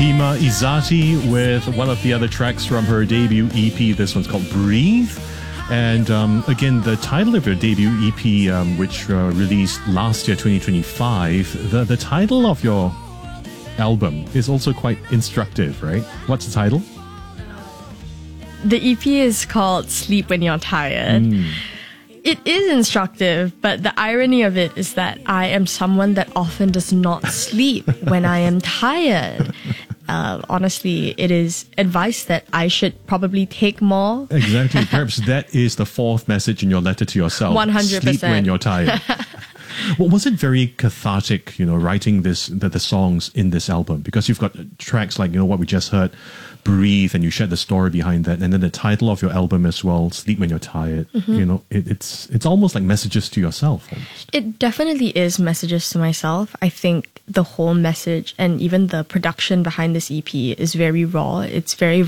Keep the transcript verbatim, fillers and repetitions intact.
Hima Izati with one of the other tracks from her debut E P. This one's called Breathe. And um, again, the title of your debut E P, um, which uh, released last year, twenty twenty-five, the, the title of your album is also quite instructive, right? What's the title? The E P is called Sleep When You're Tired. Mm. It is instructive, but the irony of it is that I am someone that often does not sleep when I am tired. Uh, honestly, it is advice that I should probably take more. Exactly. Perhaps that is the fourth message in your letter to yourself. one hundred percent. Sleep when you're tired. Well, was it very cathartic, you know, writing this the, the songs in this album? Because you've got tracks like, you know, what we just heard, Breathe, and you shared the story behind that, and then the title of your album as well, Sleep When You're Tired. Mm-hmm. You know, it, it's it's almost like messages to yourself. Almost. It definitely is messages to myself. I think the whole message and even the production behind this E P is very raw. It's very